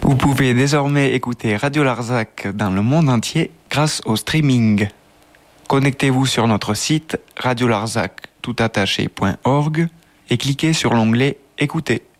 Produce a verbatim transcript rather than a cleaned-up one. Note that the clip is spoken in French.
Vous pouvez désormais écouter Radio Larzac dans le monde entier grâce au streaming. Connectez-vous sur notre site radio larzac tout attaché point org et cliquez sur l'onglet Écoutez.